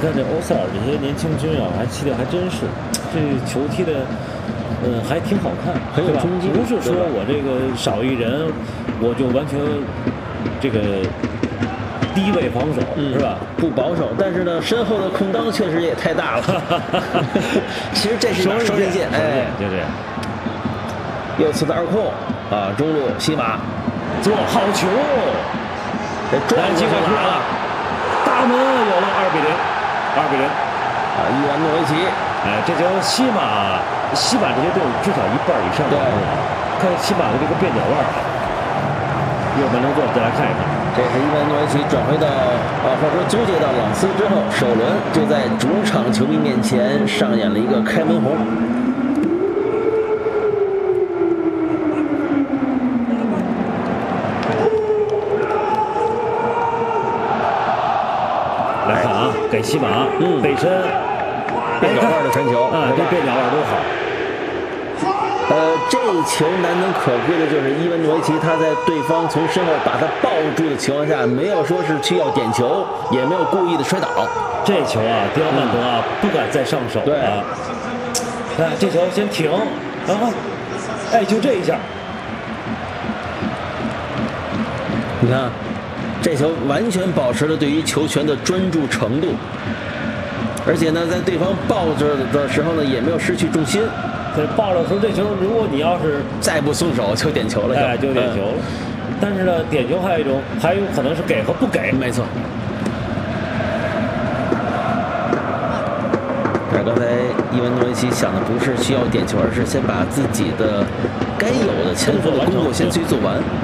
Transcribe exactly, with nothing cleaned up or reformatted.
看这欧塞尔这些年轻军啊，还踢的还真是，这球踢的，嗯，还挺好看， 很有冲击力。 不是说我这个少一人，我就完全这个低位防守， 嗯、 是吧？ 不保守，但是呢，身后的空当确实也太大了。其实这是哪双刃剑？哎， 就这样。 右侧的二控啊，中路西马做好球， 这撞机会出来了，大门有了二比零，二比零啊，伊万诺维奇， 哎，这球西马西马这些队伍至少一半以上， 对， 看西马的这个变脚腕，右门能做，再来看一看， 这是伊万诺维奇转回到啊，或者说租借到朗斯之后，首轮就在主场球迷面前上演了一个开门红。 来看啊，给西马，嗯，背身， 变脚腕的传球啊，这变脚腕多好。 呃，这球难能可贵的就是伊万诺维奇他在对方从身后把他抱住的情况下，没有说是去要点球，也没有故意的摔倒。 这球啊，迪奥曼德啊、嗯、不敢再上手对啊。看这球先停，然后，哎，就这一下， 你看。这球完全保持了对于球权的专注程度，而且呢，在对方抱着的时候呢，也没有失去重心。 对，抱着的时候，这球如果你要是再不松手，就点球了， 哎，就点球了。嗯、但是呢，点球还有一种，还有可能是给和不给。 没错。但是刚才伊万诺维奇想的不是需要点球，而是先把自己的该有的前锋的工作先去做完。